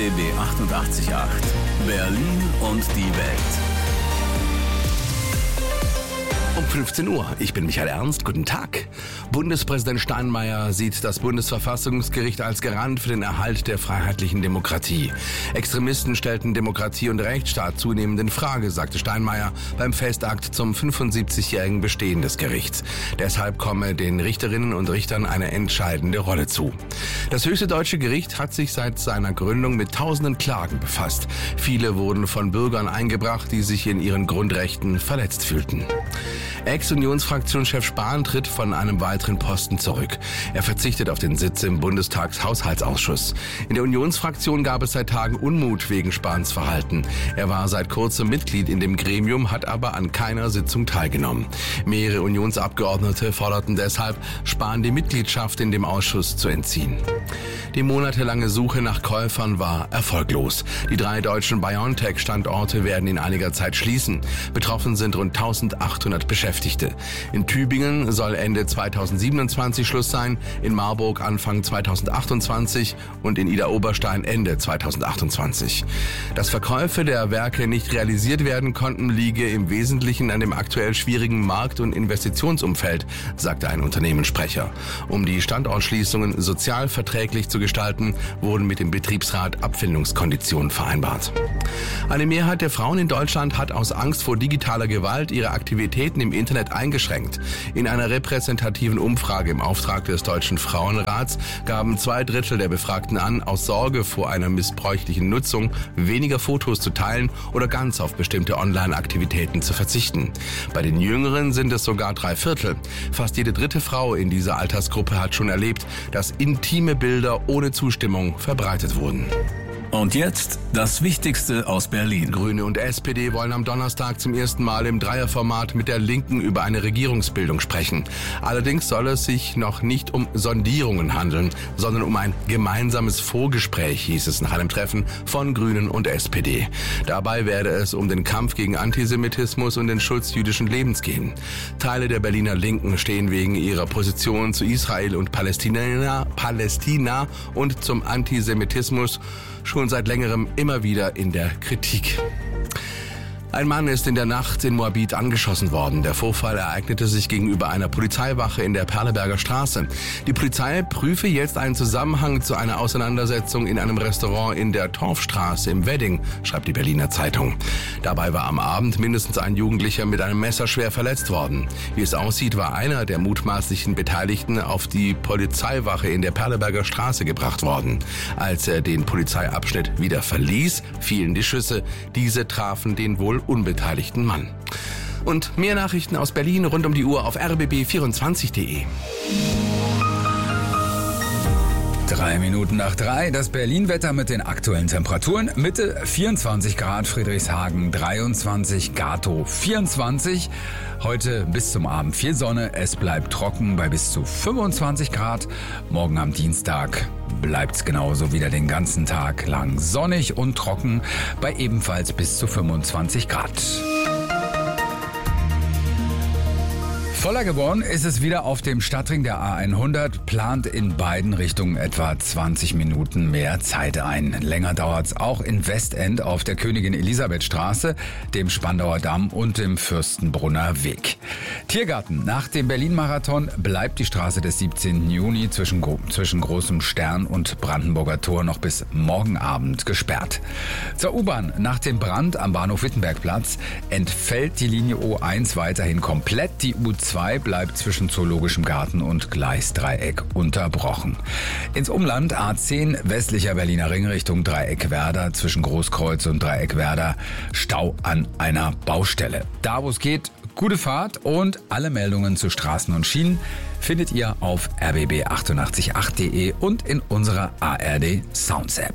RBB 88.8 Berlin und die Welt. Um 15 Uhr. Ich bin Michael Ernst. Guten Tag. Bundespräsident Steinmeier sieht das Bundesverfassungsgericht als Garant für den Erhalt der freiheitlichen Demokratie. Extremisten stellten Demokratie und Rechtsstaat zunehmend in Frage, sagte Steinmeier beim Festakt zum 75-jährigen Bestehen des Gerichts. Deshalb komme den Richterinnen und Richtern eine entscheidende Rolle zu. Das höchste deutsche Gericht hat sich seit seiner Gründung mit tausenden Klagen befasst. Viele wurden von Bürgern eingebracht, die sich in ihren Grundrechten verletzt fühlten. Ex-Unionsfraktionschef Spahn tritt von einem weiteren Posten zurück. Er verzichtet auf den Sitz im Bundestagshaushaltsausschuss. In der Unionsfraktion gab es seit Tagen Unmut wegen Spahns Verhalten. Er war seit kurzem Mitglied in dem Gremium, hat aber an keiner Sitzung teilgenommen. Mehrere Unionsabgeordnete forderten deshalb, Spahn die Mitgliedschaft in dem Ausschuss zu entziehen. Die monatelange Suche nach Käufern war erfolglos. Die 3 deutschen BioNTech-Standorte werden in einiger Zeit schließen. Betroffen sind rund 1800 Beschäftigte. In Tübingen soll Ende 2027 Schluss sein, in Marburg Anfang 2028 und in Idar-Oberstein Ende 2028. Dass Verkäufe der Werke nicht realisiert werden konnten, liege im Wesentlichen an dem aktuell schwierigen Markt- und Investitionsumfeld, sagte ein Unternehmenssprecher. Um die Standortschließungen sozial verträglich zu gestalten, wurden mit dem Betriebsrat Abfindungskonditionen vereinbart. Eine Mehrheit der Frauen in Deutschland hat aus Angst vor digitaler Gewalt ihre Aktivitäten im Internet eingeschränkt. In einer repräsentativen Umfrage im Auftrag des Deutschen Frauenrats gaben 2/3 der Befragten an, aus Sorge vor einer missbräuchlichen Nutzung weniger Fotos zu teilen oder ganz auf bestimmte Online-Aktivitäten zu verzichten. Bei den Jüngeren sind es sogar 3/4. Fast jede 3. Frau in dieser Altersgruppe hat schon erlebt, dass intime Bilder ohne Zustimmung verbreitet wurden. Und jetzt das Wichtigste aus Berlin. Grüne und SPD wollen am Donnerstag zum ersten Mal im Dreierformat mit der Linken über eine Regierungsbildung sprechen. Allerdings soll es sich noch nicht um Sondierungen handeln, sondern um ein gemeinsames Vorgespräch, hieß es nach einem Treffen von Grünen und SPD. Dabei werde es um den Kampf gegen Antisemitismus und den Schutz jüdischen Lebens gehen. Teile der Berliner Linken stehen wegen ihrer Position zu Israel und Palästina und zum Antisemitismus schon seit längerem immer wieder in der Kritik. Ein Mann ist in der Nacht in Moabit angeschossen worden. Der Vorfall ereignete sich gegenüber einer Polizeiwache in der Perleberger Straße. Die Polizei prüfe jetzt einen Zusammenhang zu einer Auseinandersetzung in einem Restaurant in der Torfstraße im Wedding, schreibt die Berliner Zeitung. Dabei war am Abend mindestens ein Jugendlicher mit einem Messer schwer verletzt worden. Wie es aussieht, war einer der mutmaßlichen Beteiligten auf die Polizeiwache in der Perleberger Straße gebracht worden. Als er den Polizeiabschnitt wieder verließ, fielen die Schüsse. Diese trafen den wohl unbeteiligten Mann. Und mehr Nachrichten aus Berlin rund um die Uhr auf rbb24.de. 3:03, das Berlin-Wetter mit den aktuellen Temperaturen. Mitte 24 Grad, Friedrichshagen 23, Gatow 24. Heute bis zum Abend viel Sonne, es bleibt trocken bei bis zu 25 Grad. Morgen am Dienstag bleibt's genauso wieder den ganzen Tag lang sonnig und trocken bei ebenfalls bis zu 25 Grad. Voller geworden ist es wieder auf dem Stadtring. Der A100 plant in beiden Richtungen etwa 20 Minuten mehr Zeit ein. Länger dauert's auch in Westend auf der Königin-Elisabeth-Straße, dem Spandauer Damm und dem Fürstenbrunner Weg. Tiergarten. Nach dem Berlin-Marathon bleibt die Straße des 17. Juni zwischen Großem Stern und Brandenburger Tor noch bis morgen Abend gesperrt. Zur U-Bahn. Nach dem Brand am Bahnhof Wittenbergplatz entfällt die Linie O1 weiterhin komplett. Die U2 bleibt zwischen Zoologischem Garten und Gleisdreieck unterbrochen. Ins Umland A10 westlicher Berliner Ring Richtung Dreieckwerder, zwischen Großkreuz und Dreieckwerder Stau an einer Baustelle. Da wo es geht, gute Fahrt und alle Meldungen zu Straßen und Schienen findet ihr auf rbb888.de und in unserer ARD Sounds App.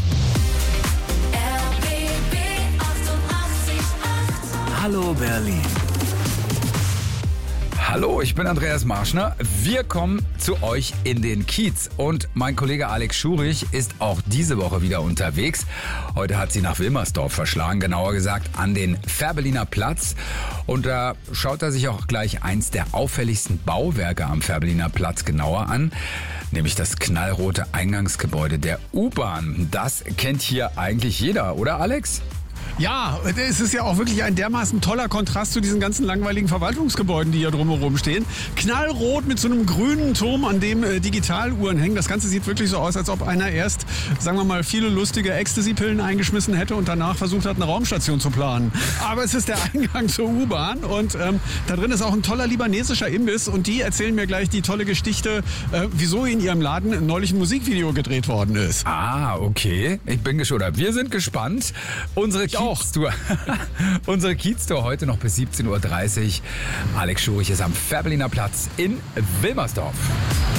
RBB 88.8 Hallo Berlin. Hallo, ich bin Andreas Marschner. Wir kommen zu euch in den Kiez und mein Kollege Alex Schurich ist auch diese Woche wieder unterwegs. Heute hat sie nach Wilmersdorf verschlagen, genauer gesagt an den Fährberliner Platz. Und da schaut er sich auch gleich eins der auffälligsten Bauwerke am Fährberliner Platz genauer an, nämlich das knallrote Eingangsgebäude der U-Bahn. Das kennt hier eigentlich jeder, oder Alex? Ja, es ist ja auch wirklich ein dermaßen toller Kontrast zu diesen ganzen langweiligen Verwaltungsgebäuden, die hier drumherum stehen. Knallrot mit so einem grünen Turm, an dem Digitaluhren hängen. Das Ganze sieht wirklich so aus, als ob einer erst, sagen wir mal, viele lustige Ecstasy-Pillen eingeschmissen hätte und danach versucht hat, eine Raumstation zu planen. Aber es ist der Eingang zur U-Bahn und da drin ist auch ein toller libanesischer Imbiss und die erzählen mir gleich die tolle Geschichte, wieso in ihrem Laden neulich ein Musikvideo gedreht worden ist. Ah, okay. Ich bin gespannt. Wir sind gespannt. Unsere Kiez-Tour heute noch bis 17:30 Uhr. Alex Schurich ist am Fährberliner Platz in Wilmersdorf.